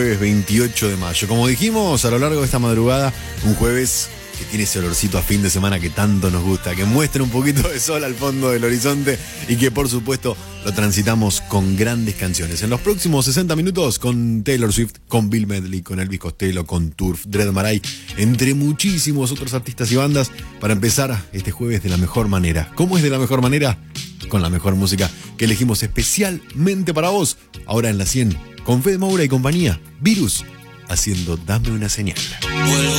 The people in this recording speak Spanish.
Jueves 28 de mayo. Como dijimos a lo largo de esta madrugada, un jueves que tiene ese olorcito a fin de semana que tanto nos gusta, que muestra un poquito de sol al fondo del horizonte y que por supuesto lo transitamos con grandes canciones. En los próximos 60 minutos con Taylor Swift, con Bill Medley, con Elvis Costello, con Turf, Dread Marai, entre muchísimos otros artistas y bandas, para empezar este jueves de la mejor manera. ¿Cómo es de la mejor manera? Con la mejor música que elegimos especialmente para vos. Ahora en la 100, con Fede Moura y compañía, Virus, haciendo Dame una señal.